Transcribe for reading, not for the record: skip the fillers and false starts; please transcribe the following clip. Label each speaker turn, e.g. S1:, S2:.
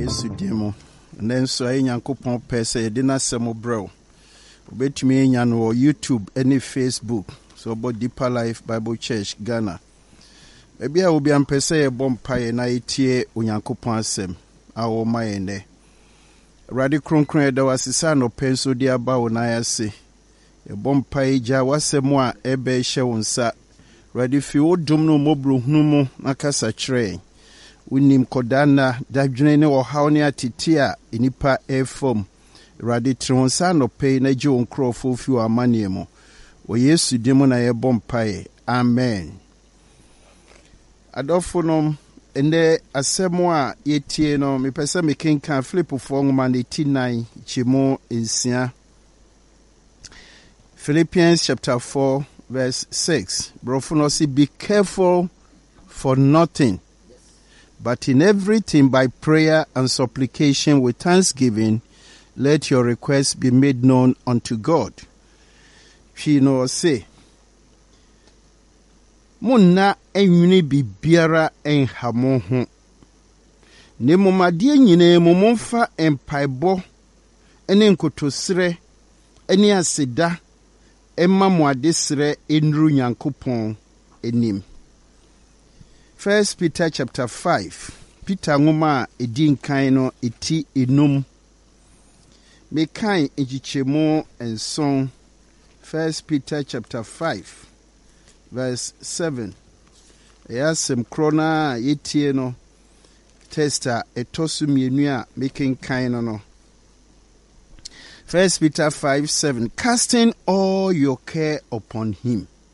S1: Yesu demo. And then so I Yankopon pese de na semo bro. Obetumi nya no YouTube any Facebook. So about Deeper Life Bible Church Ghana. Ebi a obi ampese e bom pae na etie Onyankopon asem a wo mayende. Radi kronkron e da wasisa no penso di aba wo na yase. E bom pae ja wasem a ebe hye wonsa. Radi fi odum no mobro hunu mu na kasa kyerɛ. Unim kodana dadwene ne ohaw ne atete a enipa efom. Radi tronsa no pay na je onkrofo fi o amane mu. O Yesu dimo na ye bom pae. Amen. Adofonom ende asemo a yetie no mepese mekenka Filipofo ngoma ne 89 chimo ensia. Philippians chapter 4 verse 6. Brofono say be careful for nothing, but in everything by prayer and supplication with thanksgiving let your requests be made known unto God. She no say Munna enwini bibiara enhamo ho. Ne momade nyine momfa empaibo ene nkotosre ene aseda emma mo adesre enru Nyankopon enim. 1 Peter chapter 5. Peter ngoma edi nkan no eti enum. Me kan ejichemo enson. 1 Peter chapter 5 verse 7. Yasem krona yetie no testa etosu mienu a making kind no. 1 Peter 5:7. Casting all your care upon him,